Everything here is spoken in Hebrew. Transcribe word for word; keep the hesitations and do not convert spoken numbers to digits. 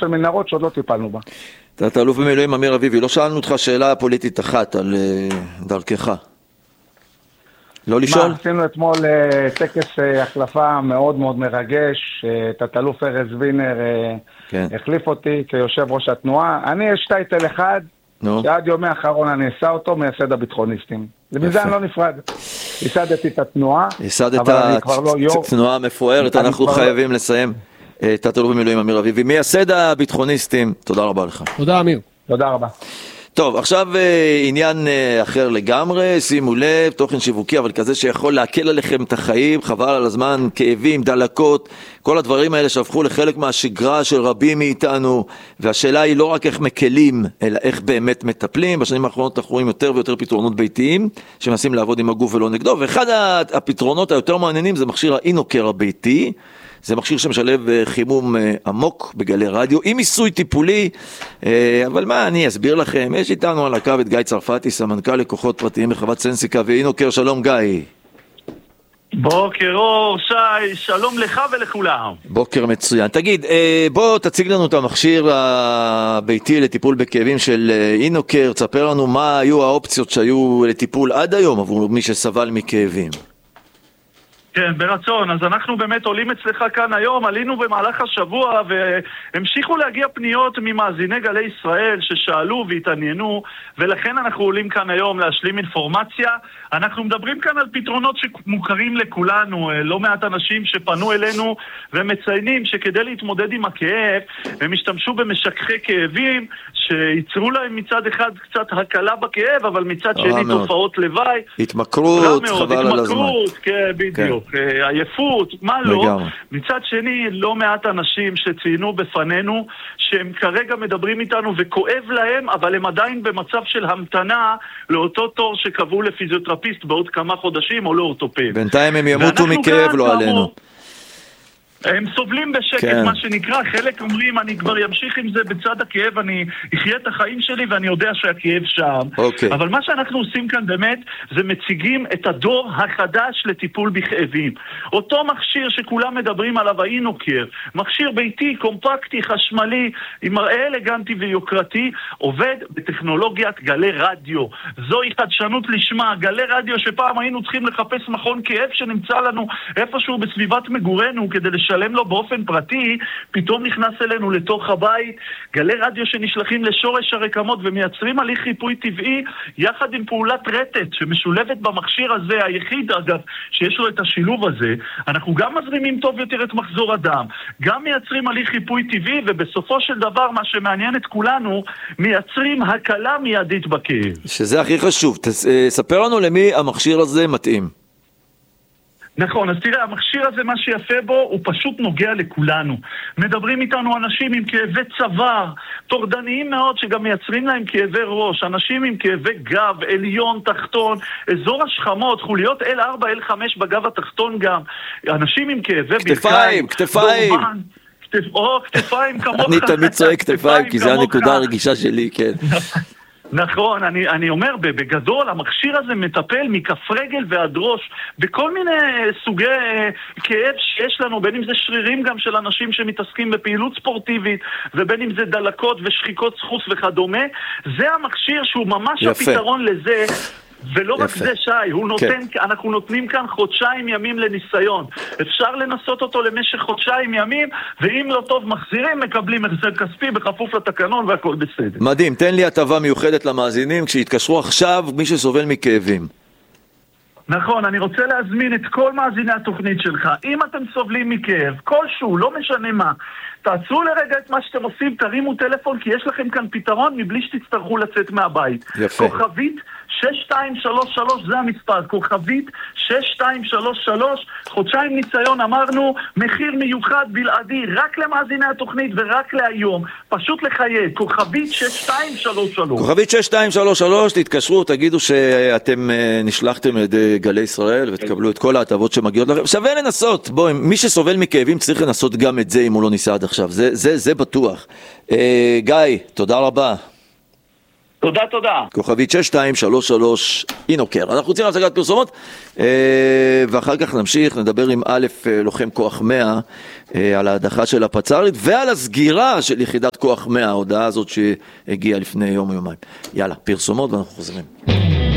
של מנהרות שעוד לא טיפלנו בה. אתה אלוף במילואים אמיר אביבי, לא שאלנו אותך שאלה פוליטית אחת על דרכך. לא לשאול? מה, עשינו אתמול טקס החלפה מאוד מאוד מרגש, תת-אלוף ארז וינר כן. החליף אותי כיושב ראש התנועה. אני יש טייטל אחד, נו. שעד יומי האחרון אני אעשה אותו, מייסד הביטחוניסטים. ומזה אני לא נפרד. ייסדתי את התנועה, אבל אני כבר לא יור. תנועה מפוארת, אנחנו חייבים לסיים. תת-אלוף במילואים אמיר אביבי, מייסד הביטחוניסטים. תודה רבה לך. תודה אמיר. תודה רבה. טוב, עכשיו עניין אחר לגמרי, שימו לב, תוכן שיווקי, אבל כזה שיכול להקל עליכם את החיים, חבל על הזמן, כאבים, דלקות, כל הדברים האלה שהפכו לחלק מהשגרה של רבים מאיתנו, והשאלה היא לא רק איך מקלים, אלא איך באמת מטפלים. בשנים האחרונות אנחנו רואים יותר ויותר פתרונות ביתיים, שמנסים לעבוד עם הגוף ולא נגדו, ואחד הפתרונות היותר מעניינים זה מכשיר האינוקר הביתי, זה מכשיר שמשלב חימום עמוק בגלי רדיו, עם עיסוי טיפולי, אבל מה אני אסביר לכם, יש איתנו על הקו את גיא צרפתי, סמנכ"ל לקוחות פרטיים בחברת סנסיקה ואינוקר. שלום גיא. בוקר אור שי, שלום לך ולכולם. בוקר מצוין. תגיד, בוא תציג לנו את המכשיר הביתי לטיפול בכאבים של אינוקר, תספר לנו מה היו האופציות שהיו לטיפול עד היום עבור מי שסבל מכאבים. כן, ברצון. אז אנחנו באמת עולים אצלך כאן היום, עלינו במהלך השבוע והמשיכו להגיע פניות ממאזיני גלי ישראל ששאלו והתעניינו, ולכן אנחנו עולים כאן היום להשלים אינפורמציה. אנחנו מדברים כאן על פתרונות שמוכרים לכולנו, לא מעט אנשים שפנו אלינו ומציינים שכדי להתמודד עם הכאב הם השתמשו במשככי כאבים שיצרו להם מצד אחד קצת הקלה בכאב, אבל מצד שני תופעות לוואי. התמכרות, חבל על הזמן. התמכרות, כן, בדיוק. עייפות, מה לא? מצד שני, לא מעט אנשים שציינו בפנינו שהם כרגע מדברים איתנו וכואב להם, אבל הם עדיין במצב של המתנה לאותו תור שקבעו לפיזיותרפיסט בעוד כמה חודשים או לאורתופד. בינתיים הם ימותו מכאב, לא עלינו. הם סובלים בשקט, כן. מה שנקרא, חלק אומרים אני כבר ימשיך עם זה בצד הכאב, אני אחיה את החיים שלי ואני יודע שהכאב שם. אוקיי. אבל מה שאנחנו עושים כאן באמת זה מציגים את הדור החדש לטיפול בכאבים. אותו מכשיר שכולם מדברים עליו, האינוקר, מכשיר ביתי, קומפקטי, חשמלי, עם מראה אלגנטי ויוקרתי, עובד בטכנולוגיית גלי רדיו. זוהי חדשנות לשמה, גלי רדיו שפעם היינו צריכים לחפש מכון כאב שנמצא לנו איפשהו בסביבת מגורנו כדי לשלם לשלם לו באופן פרטי, פתאום נכנס אלינו לתוך הבית, גלי רדיו שנשלחים לשורש הרקמות ומייצרים הליך חיפוי טבעי יחד עם פעולת רטט שמשולבת במכשיר הזה, היחיד אגב שיש לו את השילוב הזה. אנחנו גם מזרימים טוב יותר את מחזור הדם, גם מייצרים הליך חיפוי טבעי, ובסופו של דבר מה שמעניין את כולנו, מייצרים הקלה מיידית בכאב. שזה הכי חשוב. תספר לנו למי המכשיר הזה מתאים. נכון, אז תראה, המכשיר הזה, מה שיפה בו, הוא פשוט נוגע לכולנו. מדברים איתנו אנשים עם כאבי צוואר, תורדניים מאוד, שגם מייצרים להם כאבי ראש, אנשים עם כאבי גב, עליון, תחתון, אזור השכמות, חוליות אל ארבע, אל חמש בגב התחתון גם, אנשים עם כאבי כתפיים, כתפיים. או, כתפיים כמוך. אני תמיד צועק כתפיים, כי זה הנקודה הרגישה שלי, כן. נכון, אני, אני אומר, בגדול, המכשיר הזה מטפל מכף רגל ועד ראש, בכל מיני סוגי כאב שיש לנו, בין אם זה שרירים גם של אנשים שמתעסקים בפעילות ספורטיבית, ובין אם זה דלקות ושחיקות סחוס וכדומה. זה המכשיר שהוא ממש יפה. הפתרון לזה. ולא יפה. רק זה שי, הוא נותן, כן. אנחנו נותנים כאן חודשיים ימים לניסיון. אפשר לנסות אותו למשך חודשיים ימים, ואם לא טוב מחזירים, מקבלים החזר כספי בכפוף לתקנון והכל בסדר. מדהים, תן לי הטבה מיוחדת למאזינים, כשיתקשרו עכשיו מי שסובל מכאבים. נכון, אני רוצה להזמין את כל מאזיני התוכנית שלך. אם אתם סובלים מכאב, כלשהו, לא משנה מה, תעצרו לרגע את מה שאתם עושים, תרימו טלפון, כי יש לכם כאן פתרון מבלי שתצטרכו לצאת מהבית. יפה. כוכבית שש שתיים שלוש שלוש, זה המספר, כוכבית שש שתיים שלוש שלוש, חודשיים ניסיון, אמרנו, מחיר מיוחד בלעדי, רק למאזיני התוכנית ורק להיום, פשוט לחייג, כוכבית שש שתיים שלוש שלוש. כוכבית שש שתיים שלוש שלוש, תתקשרו, תגידו שאתם נשלחתם לידי גלי ישראל ותקבלו את כל ההטבות שמגיעות לכם. שווה לנסות, בואו, מי שסובל מכאבים צריך לנסות גם את זה אם הוא לא ניסה עד עכשיו, זה, זה, זה בטוח. אה, גיא, תודה רבה. תודה, תודה. כוכבית שש שתיים שלוש שלוש אינוקר. אנחנו רוצים להצגת פרסומות, ואחר כך נמשיך, נדבר עם א' לוחם כוח מאה על ההדחה של הפצ"רית ועל הסגירה של יחידת כוח מאה, ההודעה הזאת שהגיעה לפני יום או יומיים. יאללה, פרסומות ואנחנו חוזרים.